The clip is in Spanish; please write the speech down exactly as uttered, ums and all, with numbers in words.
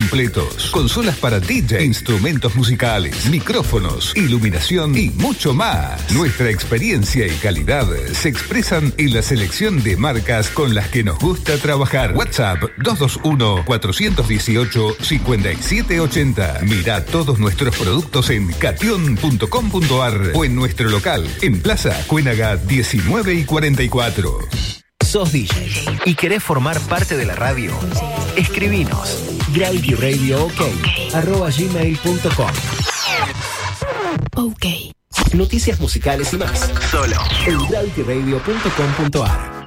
completos, consolas para D J, instrumentos musicales, micrófonos, iluminación y mucho más. Nuestra experiencia y calidad se expresan en la selección de marcas con las que nos gusta trabajar. WhatsApp dos dos uno, cuatro uno ocho, cinco siete ocho cero. Mira todos nuestros productos en cation punto com punto ar o en nuestro local en Plaza Cuénaga diecinueve y cuarenta y cuatro. ¿Sos D J y querés formar parte de la radio? Escribinos gravity radio ok arroba gmail punto com. Ok. Noticias musicales y más. Solo en gravity radio punto com punto ar.